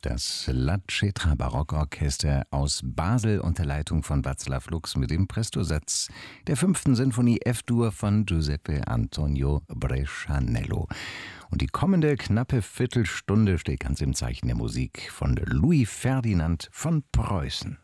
Das La Cetra Barockorchester aus Basel unter Leitung von Václav Lux mit dem Prestosatz der 5. Sinfonie F-Dur von Giuseppe Antonio Brescianello. Und die kommende knappe Viertelstunde steht ganz im Zeichen der Musik von Louis Ferdinand von Preußen.